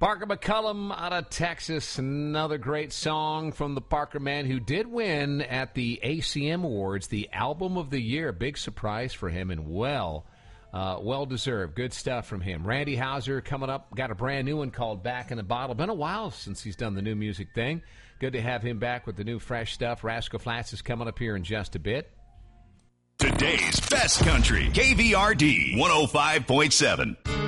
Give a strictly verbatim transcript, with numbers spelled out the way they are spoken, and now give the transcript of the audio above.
Parker McCullum out of Texas, another great song from the Parker man who did win at the A C M Awards, the Album of the Year. Big surprise for him and well, uh, well-deserved. Good stuff from him. Randy Houser coming up, got a brand new one called Back in the Bottle. Been a while since he's done the new music thing. Good to have him back with the new fresh stuff. Rascal Flatts is coming up here in just a bit. Today's best country, K V R D one oh five point seven.